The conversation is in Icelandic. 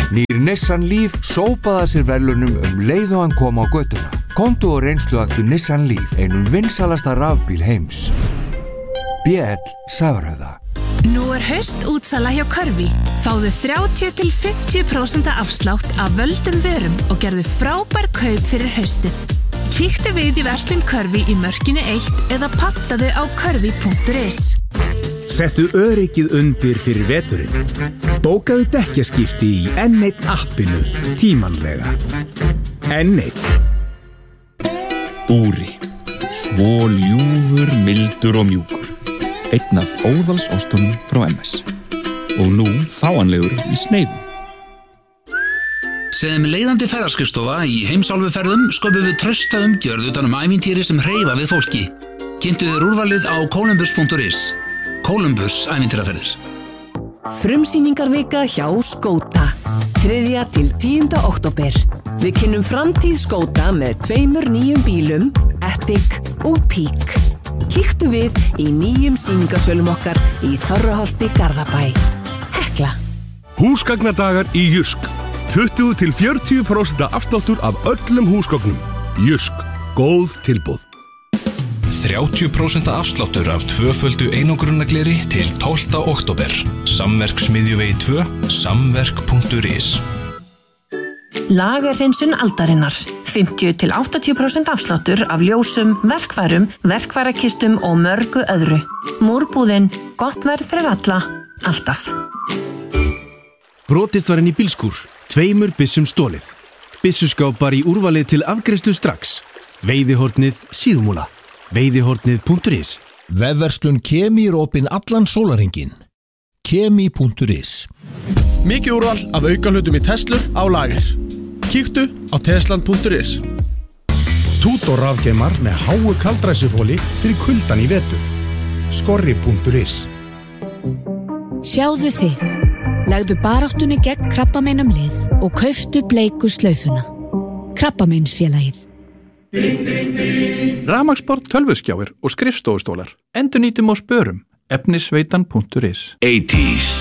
Nýr Nissan Leaf sópaði að sér verðlaunum leið og hann kom á götuna. Komdu og reynsluaktu Nissan Leaf, einum vinsalasta rafbíl heims. BL Safröða. Nú haust útsala hjá Körfi. Fáðu 30-50% afslátt af völdum vörum og gerðu frábær kaup fyrir haustið. Kíktu við í verslun Körfi í Mörkinni 1 eða pantaðu á körfi.is. Settu öryggið undir fyrir veturinn. Bókaðu dekkjaskipti í N1 appinu tímanlega. N1. Búri. Svo ljúfur, mildur og mjúkur. Einn af óðalsostunum frá MS. Og nú fáanlegur í sneiðum. Sem leiðandi ferðaskrifstofa í heimsálfuferðum sköpum við trausta umgjörð utan ævintýri sem hreyfa við fólki. Kynntu þér úrvalið á columbus.is. Columbus ævintýraferðir. Frumsýningarvika hjá Skóta. 3. til 10. október. Við kynnum framtíð Skóta með 2 nýjum bílum, Epic og Peak. Kíktu við í nýjum sýningarsölum okkar í Þorraholti, Garðabæ. Hekla. Húsgagnadagar í Jysk. 20-40% afsláttur af öllum húsgögnum. Jysk. Góð tilboð. 30% afsláttur af tvöföldu einangrunargleri til 12. október. Samverk Smiðjuvegi 2, samverk.is. Lagerhreinsun aldarinnar. 50-80% afsláttur af ljósum, verkfærum, verkfærakistum og mörgu öðru. Múrbúðin, gott verð fyrir alla, alltaf. Brotist var inn í bílskúr, 2 byssum stólið. Byssuskápar í úrvalið til afgreiðslu strax. Veiðihornið síðumúla. Veiðihornið.is. Vefverslun Kemi opin allan sólarhringinn. Kemi.is. Mikið úrval af aukahlutum í Teslur á lager. Kíktu á tesland.is. Tutor rafgeimar með háu kaldræsufóli fyrir kuldan í vetur. Skorri.is. Sjáðu þig. Legðu baráttunni gegn krabbameinum lið og kauftu bleiku slaufuna. Krabbameinsfélagið. Rafmagnsborð, tölvuskjáir og skrifstofustólar. Endurnýtum og spörum. Efnisveitan.is. 80s.